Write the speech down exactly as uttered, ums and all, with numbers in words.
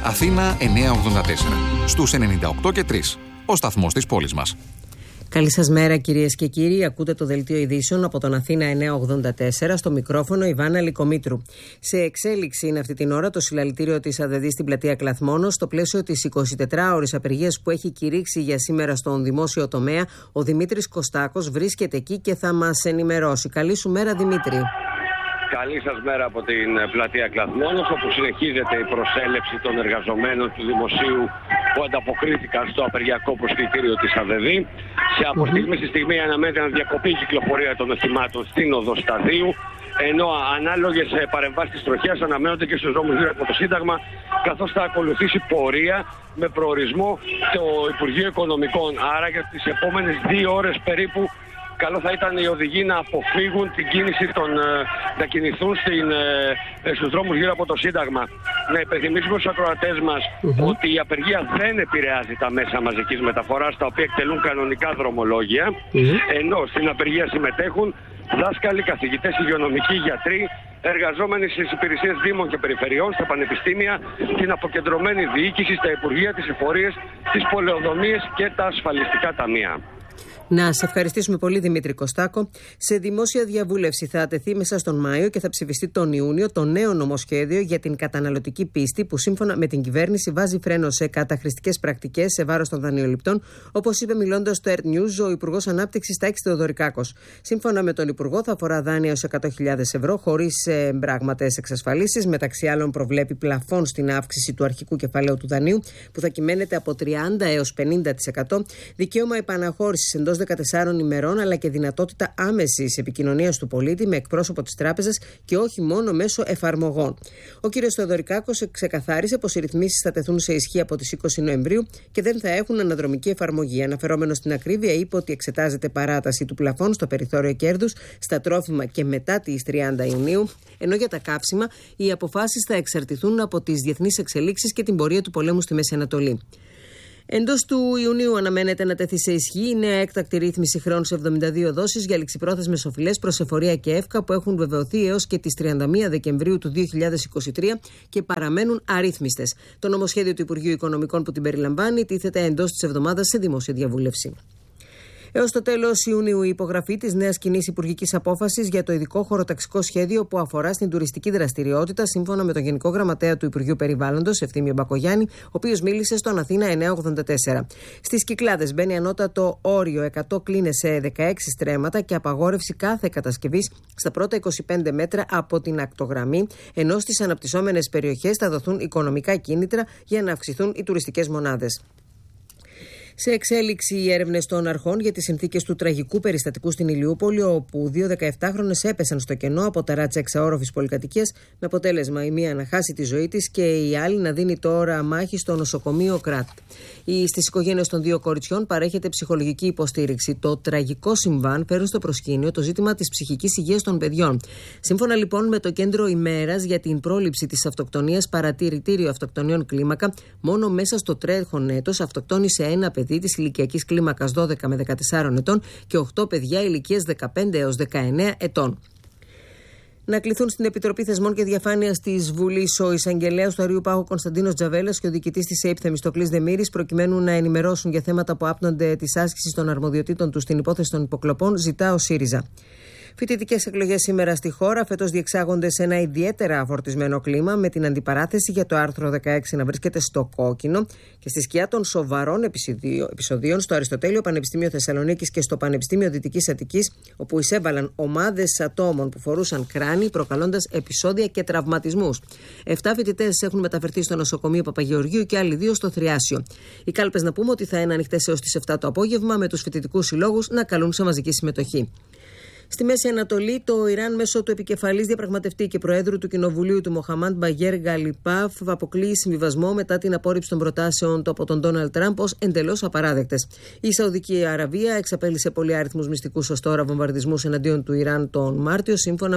Αθήνα εννιακόσια ογδόντα τέσσερα. Στους ενενήντα οκτώ και τρία. Ο σταθμός της πόλης μας. Καλή σας μέρα, κυρίες και κύριοι. Ακούτε το δελτίο ειδήσεων από τον Αθήνα εννιακόσια ογδόντα τέσσερα, στο μικρόφωνο Ιβάνα Λικομήτρου. Σε εξέλιξη είναι αυτή την ώρα το συλλαλητήριο της ΑΔΔ στην πλατεία Κλαθμόνος, στο πλαίσιο της εικοσιτετράωρης απεργίας που έχει κηρύξει για σήμερα στον δημόσιο τομέα. Ο Δημήτρης Κωστάκος βρίσκεται εκεί και θα μας ενημερώσει. Καλή σου μέρα, Δημήτρη. Καλή σας μέρα από την πλατεία Κλαθμόνος, όπου συνεχίζεται η προσέλευση των εργαζομένων του δημοσίου που ανταποκρίθηκαν στο απεργιακό προσκλητήριο της ΑΔΔ. Σε από Mm-hmm. στιγμή στη στιγμή αναμένεται να διακοπεί η κυκλοφορία των οχημάτων στην οδό Σταδίου, ενώ ανάλογες παρεμβάσεις της τροχέας αναμένονται και στους δρόμους γύρω από το Σύνταγμα, καθώς θα ακολουθήσει πορεία με προορισμό το Υπουργείο Οικονομικών. Άρα για τις επόμενες δύο ώρες περίπου καλό θα ήταν οι οδηγοί να αποφύγουν την κίνηση των, να κινηθούν στην, στους δρόμους γύρω από το Σύνταγμα. Να υπενθυμίσουμε στους ακροατές μας mm-hmm. ότι η απεργία δεν επηρεάζει τα μέσα μαζικής μεταφοράς, τα οποία εκτελούν κανονικά δρομολόγια, mm-hmm. ενώ στην απεργία συμμετέχουν δάσκαλοι, καθηγητές, υγειονομικοί, γιατροί, εργαζόμενοι στις υπηρεσίες δήμων και περιφερειών, στα πανεπιστήμια, την αποκεντρωμένη διοίκηση, στα υπουργεία, τις εφορίες, τις πολεοδομίες και τα ασφαλιστικά ταμεία. Να σε ευχαριστήσουμε πολύ, Δημήτρη Κωστάκο. Σε δημόσια διαβούλευση θα τεθεί μέσα στον Μάιο και θα ψηφιστεί τον Ιούνιο το νέο νομοσχέδιο για την καταναλωτική πίστη, που σύμφωνα με την κυβέρνηση βάζει φρένο σε καταχρηστικές πρακτικές σε βάρος των δανειοληπτών, όπως είπε μιλώντας στο Earth News ο Υπουργός Ανάπτυξης Τάκης Θεοδωρικάκος. Σύμφωνα με τον Υπουργό, θα αφορά δάνεια ως εκατό χιλιάδες ευρώ χωρίς ε, πράγματες εξασφαλίσεις. Μεταξύ άλλων, προβλέπει πλαφόν στην αύξηση του αρχικού κεφαλαίου του δανείου, που θα κυμαίνεται από τριάντα έως πενήντα τοις εκατό, δικαίωμα επαναχώρησης εντός δεκατεσσάρων ημερών, αλλά και δυνατότητα άμεσης επικοινωνίας του πολίτη με εκπρόσωπο της τράπεζας και όχι μόνο μέσω εφαρμογών. Ο κ. Θεοδωρικάκος ξεκαθάρισε πως οι ρυθμίσεις θα τεθούν σε ισχύ από τις είκοσι Νοεμβρίου και δεν θα έχουν αναδρομική εφαρμογή. Αναφερόμενος στην ακρίβεια, είπε ότι εξετάζεται παράταση του πλαφών στο περιθώριο κέρδους, στα τρόφιμα και μετά τις τριάντα Ιουνίου, ενώ για τα καύσιμα οι αποφάσεις θα εξαρτηθούν από τις διεθνείς εξελίξεις και την πορεία του πολέμου στη Μέση Ανατολή. Εντός του Ιουνίου αναμένεται να τεθεί σε ισχύ η νέα έκτακτη ρύθμιση χρέων σε εβδομήντα δύο δόσεις για ληξιπρόθεσμες οφειλές προς εφορία και εύκα, που έχουν βεβαιωθεί έως και τις τριάντα μία Δεκεμβρίου του δύο χιλιάδες είκοσι τρία και παραμένουν αρρύθμιστες. Το νομοσχέδιο του Υπουργείου Οικονομικών που την περιλαμβάνει τίθεται εντός της εβδομάδας σε δημόσια διαβούλευση. Έως το τέλος Ιουνίου η υπογραφή της νέας κοινής υπουργικής απόφασης για το ειδικό χωροταξικό σχέδιο που αφορά στην τουριστική δραστηριότητα, σύμφωνα με τον Γενικό Γραμματέα του Υπουργείου Περιβάλλοντος, Ευθύμιο Μπακογιάννη, ο οποίος μίλησε στον Αθήνα εννιακόσια ογδόντα τέσσερα. Στις Κυκλάδες μπαίνει ανώτατο όριο εκατό κλίνες σε δεκαέξι στρέμματα και απαγόρευση κάθε κατασκευής στα πρώτα είκοσι πέντε μέτρα από την ακτογραμμή, ενώ στις αναπτυσσόμενες περιοχές θα δοθούν οικονομικά κίνητρα για να αυξηθούν οι τουριστικές μονάδες. Σε εξέλιξη οι έρευνες των αρχών για τις συνθήκες του τραγικού περιστατικού στην Ηλιούπολη, όπου δύο δεκαεπτάχρονες έπεσαν στο κενό από ταράτσα εξαόροφης πολυκατοικίας, με αποτέλεσμα η μία να χάσει τη ζωή της και η άλλη να δίνει τώρα μάχη στο νοσοκομείο Κράτ. Στις οικογένειες των δύο κοριτσιών παρέχεται ψυχολογική υποστήριξη. Το τραγικό συμβάν φέρνει στο προσκήνιο το ζήτημα της ψυχικής υγείας των παιδιών. Σύμφωνα λοιπόν με το Κέντρο ημέρας για την πρόληψη της αυτοκτονίας, παρατηρητήριο αυτοκτονιών κλίμακα, μόνο μέσα στο τρέχον έτος αυτοκτόνησε ένα παιδί της ηλικιακής κλίμακας δώδεκα με δεκατέσσερα ετών και οκτώ παιδιά ηλικίας δεκαπέντε έως δεκαεννέα ετών. Να κληθούν στην Επιτροπή Θεσμών και Διαφάνειας της Βουλής ο εισαγγελέας του Αριού Πάγου Κωνσταντίνος Τζαβέλας και ο διοικητής της ΕΙΠ Θεμιστοκλής Δεμήρης, προκειμένου να ενημερώσουν για θέματα που άπτονται της άσκησης των αρμοδιοτήτων του στην υπόθεση των υποκλοπών, ζητά ο ΣΥΡΙΖΑ. Φοιτητικές εκλογές σήμερα στη χώρα φέτος διεξάγονται σε ένα ιδιαίτερα φορτισμένο κλίμα, με την αντιπαράθεση για το άρθρο δεκαέξι να βρίσκεται στο κόκκινο και στη σκιά των σοβαρών επεισοδίων στο Αριστοτέλειο Πανεπιστήμιο Θεσσαλονίκης και στο Πανεπιστήμιο Δυτικής Αττικής, όπου εισέβαλαν ομάδες ατόμων που φορούσαν κράνη, προκαλώντας επεισόδια και τραυματισμούς. Εφτά φοιτητές έχουν μεταφερθεί στο νοσοκομείο Παπαγεωργίου και άλλοι δύο στο Θριάσιο. Οι κάλπες, να πούμε, ότι θα είναι ανοιχτές έως τις επτά το απόγευμα, με τους φοιτητικούς συλλόγους να καλούν σε μαζική συμμετοχή. Στη Μέση Ανατολή, το Ιράν μέσω του επικεφαλής διαπραγματευτή και προέδρου του Κοινοβουλίου του Μοχαμάντ Μπαγέρ Γκαλιπάφ αποκλείει συμβιβασμό μετά την απόρριψη των προτάσεων του από τον Ντόναλντ Τραμπ ως εντελώς απαράδεκτες. Η Σαουδική Αραβία εξαπέλυσε πολυάριθμους μυστικούς ως τώρα βομβαρδισμούς εναντίον του Ιράν τον Μάρτιο, σύμφωνα